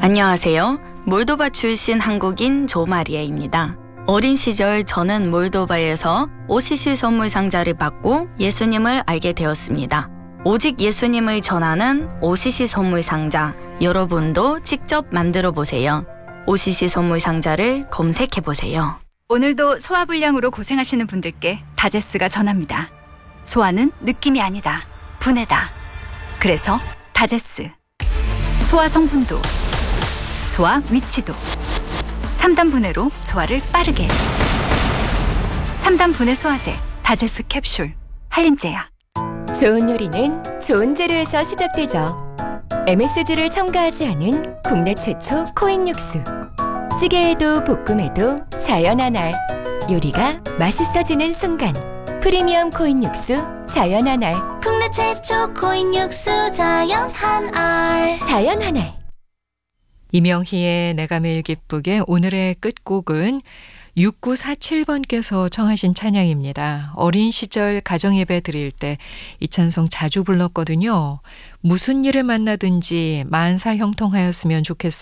안녕하세요. 몰도바 출신 한국인 조마리아입니다. 어린 시절 저는 몰도바에서 OCC 선물 상자를 받고 예수님을 알게 되었습니다. 오직 예수님을 전하는 OCC 선물 상자, 여러분도 직접 만들어 보세요. OCC 선물 상자를 검색해 보세요. 오늘도 소화불량으로 고생하시는 분들께 다제스가 전합니다. 소화는 느낌이 아니다. 분해다. 그래서 다제스. 소화 성분도, 소화 위치도, 3단 분해로 소화를 빠르게. 3단 분해 소화제 다제스 캡슐 한림제약. 좋은 요리는 좋은 재료에서 시작되죠. MSG를 첨가하지 않은 국내 최초 코인 육수. 찌개에도 볶음에도 자연 한알. 요리가 맛있어지는 순간. 프리미엄 코인 육수 자연 한알. 국내 최초 코인 육수 자연 한알. 자연 한알. 이명희의 내가 매일 기쁘게 오늘의 끝곡은 6947번께서 청하신 찬양입니다. 어린 시절 가정예배 드릴 때 이 찬송 자주 불렀거든요. 무슨 일을 만나든지 만사 형통하였으면 좋겠습니다.